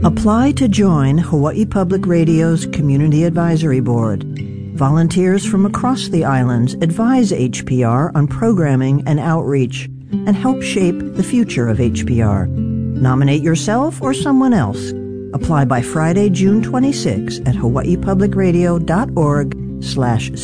Apply to join Hawaii Public Radio's Community Advisory Board. Volunteers from across the islands advise HPR on programming and outreach and help shape the future of HPR. Nominate yourself or someone else. Apply by Friday, June 26 at hawaiipublicradio.org/